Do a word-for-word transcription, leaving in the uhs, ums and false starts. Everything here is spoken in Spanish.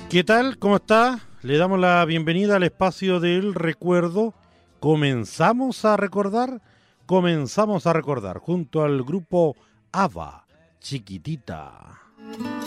¿Qué tal? ¿Cómo está? Le damos la bienvenida al espacio del recuerdo. Comenzamos a recordar, comenzamos a recordar junto al grupo ABBA, Chiquitita.